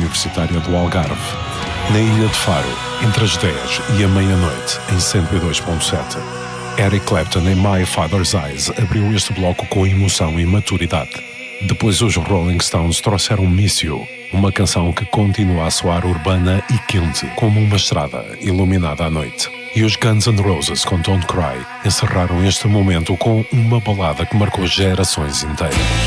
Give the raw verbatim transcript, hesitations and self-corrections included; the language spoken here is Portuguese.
Universitária do Algarve, na Ilha de Faro, entre as dez e a meia-noite, em cento e dois ponto sete. Eric Clapton, em My Father's Eyes, abriu este bloco com emoção e maturidade. Depois os Rolling Stones trouxeram Miss You, uma canção que continua a soar urbana e quente, como uma estrada iluminada à noite. E os Guns N' Roses, com Don't Cry, encerraram este momento com uma balada que marcou gerações inteiras.